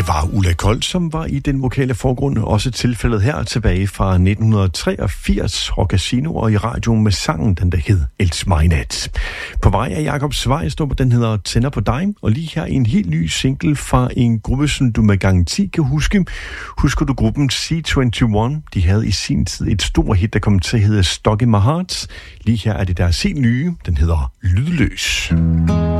Det var Ulla Kold, som var i den vokale forgrund, også tilfældet her tilbage fra 1983, og Casino og i radioen med sangen, den der hed Els mig nat. På vej af Jakob Svejstrup, den hedder Tænder på dig, og lige her en helt ny single fra en gruppe, som du med garanti kan huske. Husker du gruppen C21? De havde i sin tid et stort hit, der kom til at hedde Stuck in My Heart. Lige her er det deres helt nye, den hedder Lydløs.